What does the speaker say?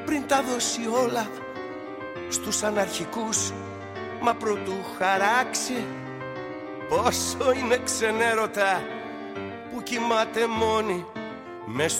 πριν τα δώσει όλα στους αναρχικούς, μα πρωτού χαράξει πόσο είναι ξενέρωτα που κοιμάται μόνη μες